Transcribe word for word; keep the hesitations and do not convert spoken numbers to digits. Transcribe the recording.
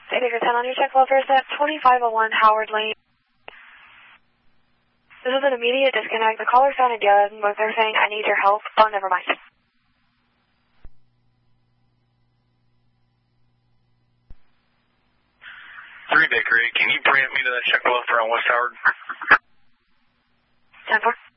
Baker ten on your check welfare set, twenty-five oh one Howard Lane. This is an immediate disconnect. The caller sounded good, but they're saying, I need your help. Oh, never mind. three Bakery, can you preempt me to that check welfare on West Howard? ten four.